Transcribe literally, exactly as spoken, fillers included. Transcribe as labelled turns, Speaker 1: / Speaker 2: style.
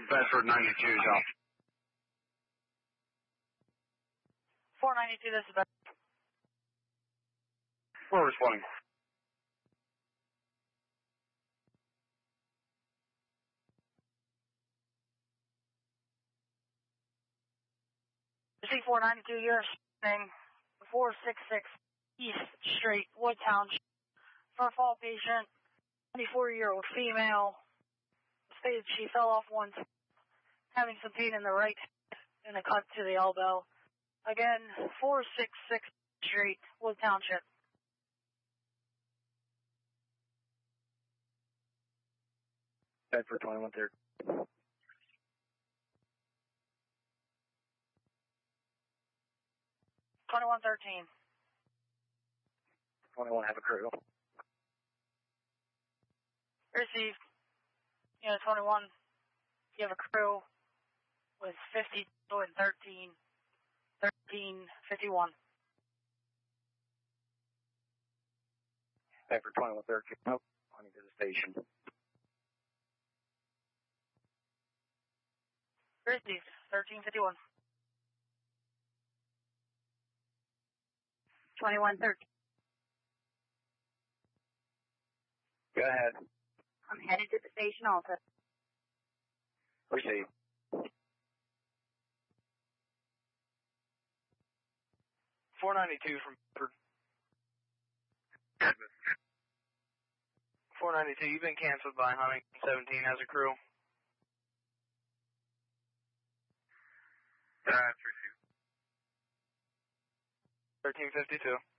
Speaker 1: Bedford ninety-two is out.
Speaker 2: four ninety-two, this is Bedford.
Speaker 1: We're responding.
Speaker 2: C four ninety-two, you're responding four sixty-six East Street, Woodtown. For a fall patient, twenty-four-year-old female, stated she fell off once, having some pain in the right and a cut to the elbow. Again, four sixty-six Street, Wood Township.
Speaker 1: Bedford twenty-one thirty.
Speaker 2: twenty-one thirteen.
Speaker 1: twenty-one, have a crew.
Speaker 2: Received. You know, twenty-one, you have a crew with fifty-two and thirteen, thirteen fifty-one.
Speaker 1: Bedford twenty-one thirteen. Nope, on to the station.
Speaker 2: Received, thirteen fifty-one. twenty-one thirteen.
Speaker 1: Go ahead.
Speaker 2: I'm headed to the station also.
Speaker 1: Receive. four ninety-two from Bedford. four ninety-two, you've been canceled by Huntington seventeen as a crew. That's received. thirteen fifty-two.